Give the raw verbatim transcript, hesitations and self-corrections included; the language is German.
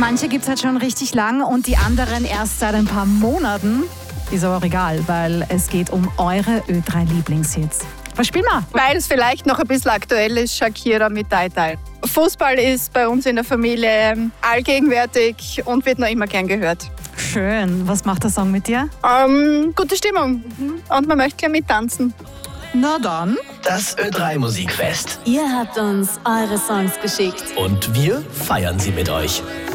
Manche gibt es halt schon richtig lang und die anderen erst seit ein paar Monaten. Ist aber auch egal, weil es geht um eure Ö drei Lieblingshits. Was spielen wir? Weil es vielleicht noch ein bisschen aktuell ist, Shakira mit Tai Tai. Fußball ist bei uns in der Familie allgegenwärtig und wird noch immer gern gehört. Schön. Was macht der Song mit dir? Ähm, gute Stimmung. Und man möchte gleich mittanzen. Na dann. Das Ö drei Musikfest. Ihr habt uns eure Songs geschickt. Und wir feiern sie mit euch.